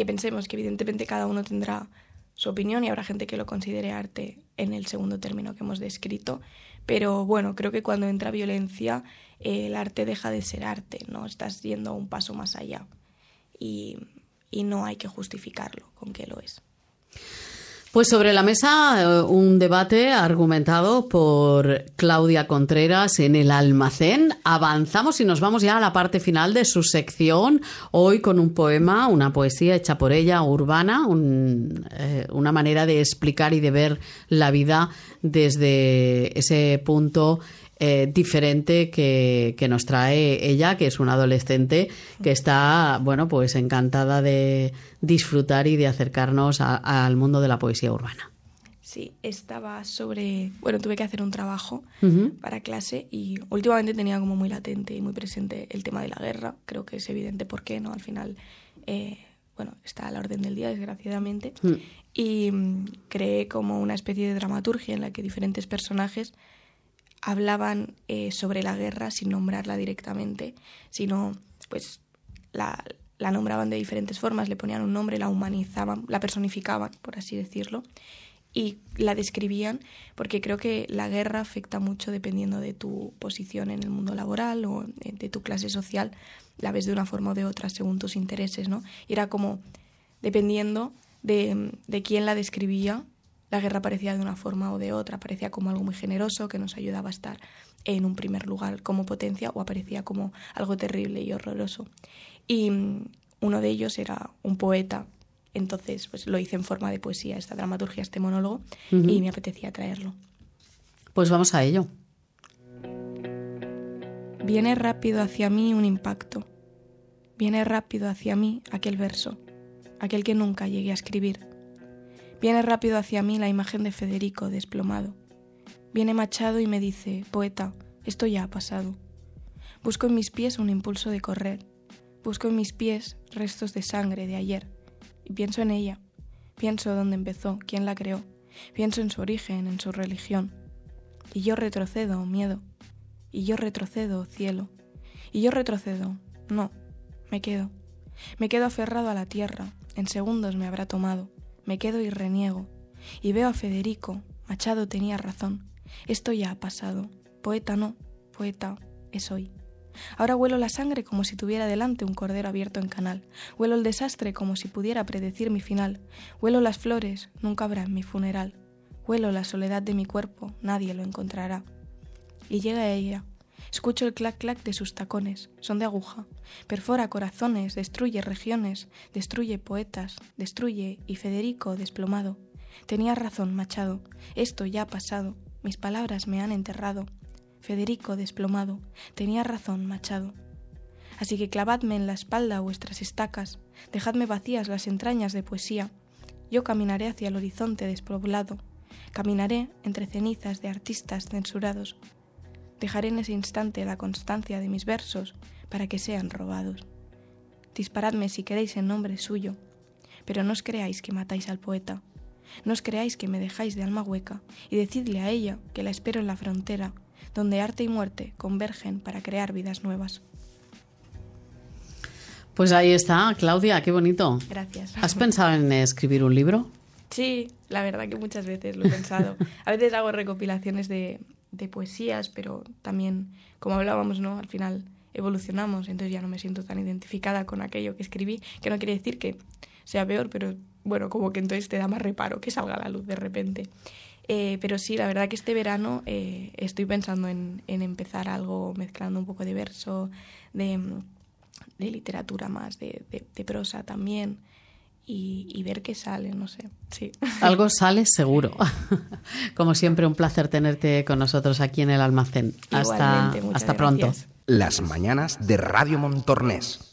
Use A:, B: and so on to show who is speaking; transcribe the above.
A: que pensemos que evidentemente cada uno tendrá su opinión y habrá gente que lo considere arte en el segundo término que hemos descrito, pero bueno, creo que cuando entra violencia el arte deja de ser arte, ¿no? Estás yendo un paso más allá y no hay que justificarlo con que lo es.
B: Pues sobre la mesa un debate argumentado por Claudia Contreras en El Almacén. Avanzamos y nos vamos ya a la parte final de su sección, hoy con un poema, una poesía hecha por ella, urbana, una manera de explicar y de ver la vida desde ese punto diferente que nos trae ella, que es una adolescente que está, bueno, pues encantada de disfrutar y de acercarnos al mundo de la poesía urbana.
A: Sí, estaba tuve que hacer un trabajo para clase y últimamente tenía como muy latente y muy presente el tema de la guerra. Creo que es evidente por qué, ¿no? Al final, está a la orden del día, desgraciadamente. Y creé como una especie de dramaturgia en la que diferentes personajes hablaban sobre la guerra sin nombrarla directamente, sino pues la nombraban de diferentes formas, le ponían un nombre, la humanizaban, la personificaban, por así decirlo, y la describían, porque creo que la guerra afecta mucho dependiendo de tu posición en el mundo laboral o de tu clase social, la ves de una forma o de otra según tus intereses, ¿no? Y era como, dependiendo de quién la describía, la guerra parecía de una forma o de otra, parecía como algo muy generoso que nos ayudaba a estar en un primer lugar como potencia, o aparecía como algo terrible y horroroso. Y uno de ellos era un poeta, entonces pues lo hice en forma de poesía, esta dramaturgia, este monólogo, y me apetecía traerlo.
B: Pues vamos a ello.
A: Viene rápido hacia mí un impacto, viene rápido hacia mí aquel verso, aquel que nunca llegué a escribir. Viene rápido hacia mí la imagen de Federico desplomado. Viene Machado y me dice, poeta, esto ya ha pasado. Busco en mis pies un impulso de correr. Busco en mis pies restos de sangre de ayer. Y pienso en ella. Pienso dónde empezó, quién la creó. Pienso en su origen, en su religión. Y yo retrocedo, miedo. Y yo retrocedo, cielo. Y yo retrocedo, no, me quedo. Me quedo aferrado a la tierra. En segundos me habrá tomado. Me quedo y reniego, y veo a Federico, Machado tenía razón, esto ya ha pasado, poeta no, poeta es hoy. Ahora huelo la sangre como si tuviera delante un cordero abierto en canal, huelo el desastre como si pudiera predecir mi final, huelo las flores, nunca habrá en mi funeral, huelo la soledad de mi cuerpo, nadie lo encontrará. Y llega ella. Escucho el clac-clac de sus tacones, son de aguja, perfora corazones, destruye regiones, destruye poetas, destruye y Federico desplomado. Tenía razón, Machado, esto ya ha pasado, mis palabras me han enterrado. Federico desplomado, tenía razón, Machado. Así que clavadme en la espalda vuestras estacas, dejadme vacías las entrañas de poesía. Yo caminaré hacia el horizonte despoblado, caminaré entre cenizas de artistas censurados. Dejaré en ese instante la constancia de mis versos para que sean robados. Disparadme si queréis en nombre suyo, pero no os creáis que matáis al poeta. No os creáis que me dejáis de alma hueca y decidle a ella que la espero en la frontera, donde arte y muerte convergen para crear vidas nuevas.
B: Pues ahí está, Claudia, qué bonito.
A: Gracias.
B: ¿Has pensado en escribir un libro?
A: Sí, la verdad que muchas veces lo he pensado. A veces hago recopilaciones de poesías, pero también, como hablábamos, ¿no? Al final evolucionamos, entonces ya no me siento tan identificada con aquello que escribí, que no quiere decir que sea peor, pero bueno, como que entonces te da más reparo que salga a la luz de repente. Pero sí, la verdad que este verano estoy pensando en empezar algo mezclando un poco de verso, de literatura más, de prosa también, y ver qué sale, no sé. Sí.
B: Algo sale seguro. Como siempre, un placer tenerte con nosotros aquí en El Almacén.
A: Igualmente,
B: Hasta pronto.
A: Gracias.
C: Las mañanas de Radio Montornés.